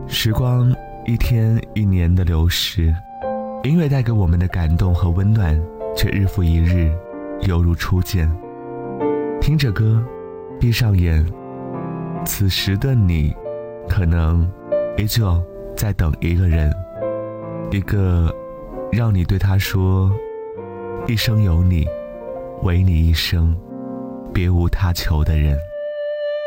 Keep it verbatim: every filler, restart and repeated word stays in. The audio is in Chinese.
时光一天一年的流逝，音乐带给我们的感动和温暖却日复一日犹如初见。听着歌，闭上眼，此时的你可能依旧在等一个人，一个让你对他说一生有你，唯你一生，别无他求的人。